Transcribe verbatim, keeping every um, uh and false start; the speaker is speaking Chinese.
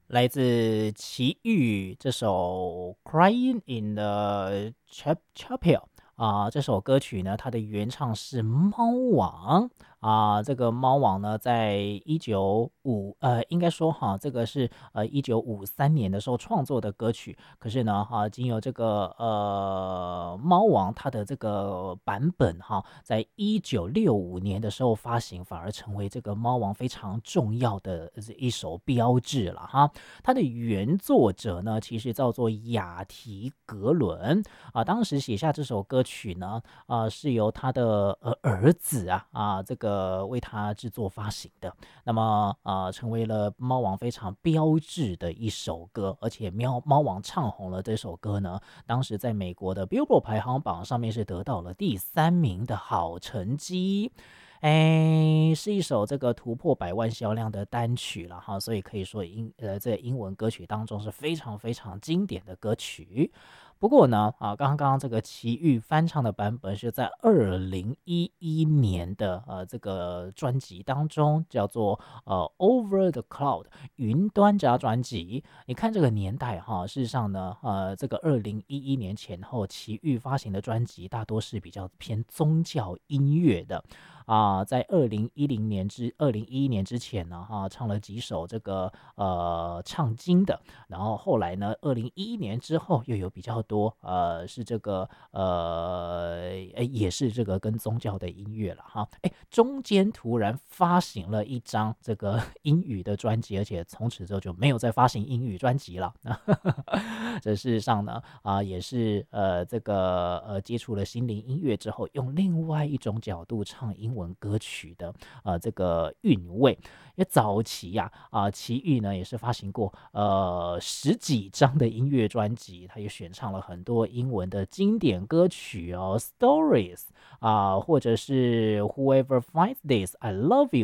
来自齐豫这首《Crying in the Chap- Chapel》啊、这首歌曲呢，它的原唱是猫王啊、这个猫王呢，在一九五呃，应该说哈，这个是呃一九五三年的时候创作的歌曲。可是呢，哈、经由这个呃猫王它的这个版本哈，在一九六五年的时候发行，反而成为这个猫王非常重要的一首标志了哈。它的原作者呢，其实叫做雅提格伦啊。当时写下这首歌曲呢，啊，是由他的呃儿子啊啊这个为他制作发行的。那么啊，成为了猫王非常标志的一首歌，而且喵猫王唱红了这首歌呢，当时在美国的 Billboard 排行榜上面是得到了第三名的好成绩。哎，是一首这个突破百万销量的单曲了哈，所以可以说英呃在英文歌曲当中是非常非常经典的歌曲。不过呢，啊，刚刚这个齐豫翻唱的版本是在二零一一年的呃这个专辑当中，叫做呃 Over the Cloud 云端这张专辑。你看这个年代哈，事实上呢，呃，这个二零一一年前后，齐豫发行的专辑大多是比较偏宗教音乐的。啊，在二零一零年之二零一一年之前呢，哈、唱了几首这个呃唱经的，然后后来呢，二零一一年之后又有比较多呃是这个呃诶也是这个跟宗教的音乐了哈，哎，中间突然发行了一张这个英语的专辑，而且从此之后就没有再发行英语专辑了。这事实上呢，啊、也是呃这个呃接触了心灵音乐之后，用另外一种角度唱英文歌曲的呃这个韵味。因为早期呀啊，齐豫呢也是发行过呃十几张的音乐专辑，他也选唱了很多英文的经典歌曲哦，Stories 啊、或者是 Whoever Finds This I Love You。